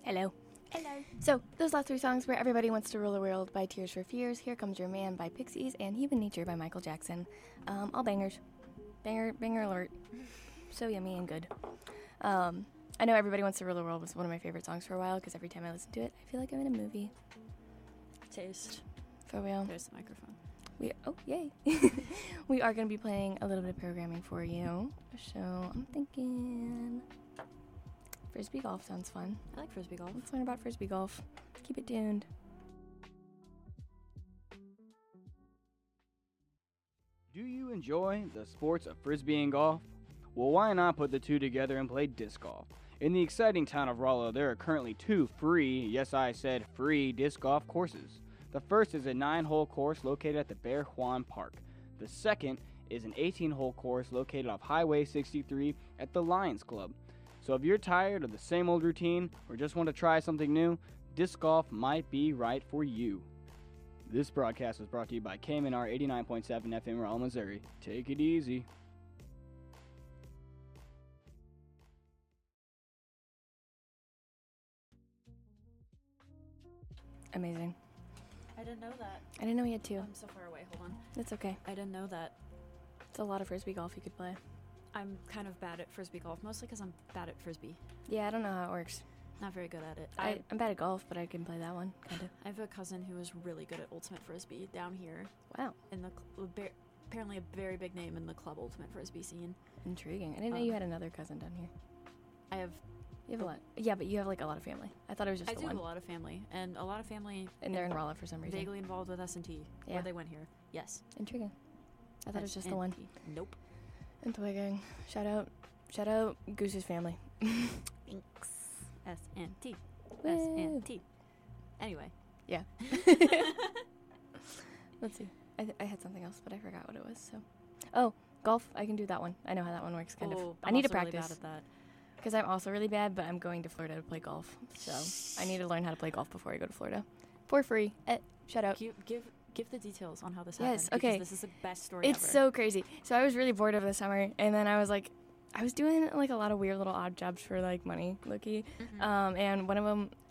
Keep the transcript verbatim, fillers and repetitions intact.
Hello. Hello. So, those last three songs were Everybody Wants to Rule the World by Tears for Fears, Here Comes Your Man by Pixies, and Human Nature by Michael Jackson. Um, all bangers. Banger, banger alert. So yummy and good. Um, I know Everybody Wants to Rule the World was one of my favorite songs for a while, because every time I listen to it, I feel like I'm in a movie. Taste. For real. There's the microphone. We oh yay. We are going to be playing a little bit of programming for you. So I'm thinking Frisbee golf sounds fun. I like Frisbee golf. Let's learn about Frisbee golf. Keep it tuned. Do you enjoy the sports of Frisbee and golf? Well, why not put the two together and play disc golf? In the exciting town of Rollo, there are currently two free, yes I said free, disc golf courses. The first is a nine-hole course located at the Bear Juan Park. The second is an eighteen-hole course located off Highway sixty-three at the Lions Club. So if you're tired of the same old routine or just want to try something new, disc golf might be right for you. This broadcast was brought to you by K M N R eighty-nine point seven F M Rawl, Missouri. Take it easy. Amazing. I didn't know that. I didn't know we had two. I'm so far away. Hold on. That's okay. I didn't know that. It's a lot of Frisbee golf you could play. I'm kind of bad at Frisbee golf, mostly because I'm bad at Frisbee. Yeah, I don't know how it works. Not very good at it. I, I, I'm bad at golf, but I can play that one, kind of. I have a cousin who is really good at Ultimate Frisbee down here. Wow. In the cl- ba- apparently a very big name in the club Ultimate Frisbee scene. Intriguing. I didn't know Um, you had another cousin down here. I have You have a lot. Yeah, but you have like a lot of family. I thought it was just I the do one. have a lot of family, and a lot of family And they're in Rolla for some reason. vaguely involved with S and T, Yeah. where they went here. Yes. Intriguing. I thought it was just the one. S and T. Nope. Intriguing. Shout out. Shout out Goose's family. Thanks. S and T. S and T. Anyway. Yeah. Let's see. I, th- I had something else, but I forgot what it was. So, oh, golf. I can do that one. I know how that one works. Kind oh, of. I'm I need to also really practice bad at that. because I'm also really bad. But I'm going to Florida to play golf, so I need to learn how to play golf before I go to Florida, for free. Eh, shout out. Give, give give the details on how this Yes, happened. okay. Because this is the best story It's ever. so crazy. So I was really bored over the summer, and then I was like, I was doing like a lot of weird little odd jobs for like money, low-key. Mhm. Um, and one of them